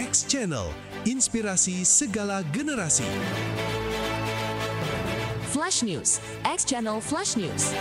X Channel, inspirasi segala generasi. Flash News, X Channel Flash News.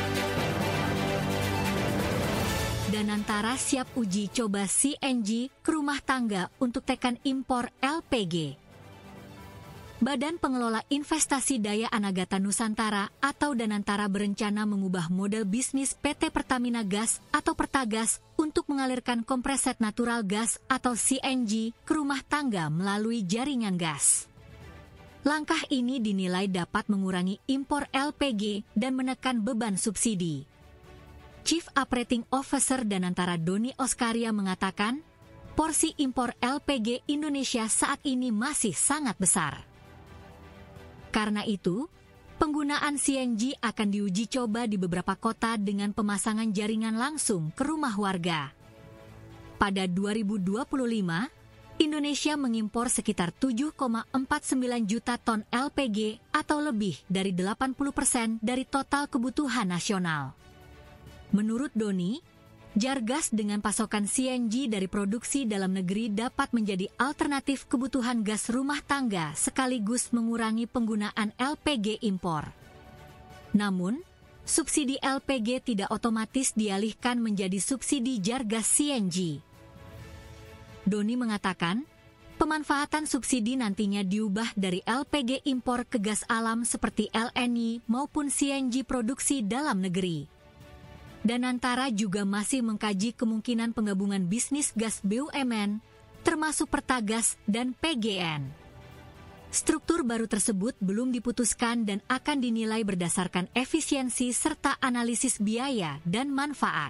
Danantara siap uji coba CNG ke rumah tangga untuk tekan impor LPG. Badan Pengelola Investasi Daya Anagata Nusantara atau Danantara berencana mengubah model bisnis PT Pertamina Gas atau Pertagas untuk mengalirkan kompreset natural gas atau CNG ke rumah tangga melalui jaringan gas. Langkah ini dinilai dapat mengurangi impor LPG dan menekan beban subsidi. Chief Operating Officer Danantara Doni Oskaria mengatakan, porsi impor LPG Indonesia saat ini masih sangat besar. Karena itu, penggunaan CNG akan diuji coba di beberapa kota dengan pemasangan jaringan langsung ke rumah warga. Pada 2025, Indonesia mengimpor sekitar 7,49 juta ton LPG atau lebih dari 80% dari total kebutuhan nasional. Menurut Doni, jar gas dengan pasokan CNG dari produksi dalam negeri dapat menjadi alternatif kebutuhan gas rumah tangga sekaligus mengurangi penggunaan LPG impor. Namun, subsidi LPG tidak otomatis dialihkan menjadi subsidi jar gas CNG. Doni mengatakan, pemanfaatan subsidi nantinya diubah dari LPG impor ke gas alam seperti LNG maupun CNG produksi dalam negeri. Danantara juga masih mengkaji kemungkinan penggabungan bisnis gas BUMN, termasuk Pertagas dan PGN. Struktur baru tersebut belum diputuskan dan akan dinilai berdasarkan efisiensi serta analisis biaya dan manfaat.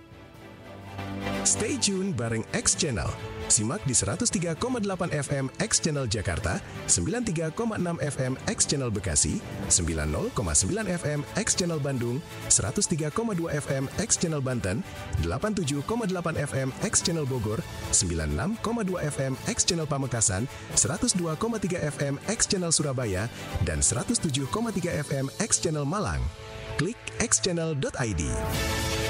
Stay tune bareng X Channel. Simak di 103,8 FM X Channel Jakarta, 93,6 FM X Channel Bekasi, 90,9 FM X Channel Bandung, 103,2 FM X Channel Banten, 87,8 FM X Channel Bogor, 96,2 FM X Channel Pamekasan, 102,3 FM X Channel Surabaya, dan 107,3 FM X Channel Malang. Klik xchannel.id.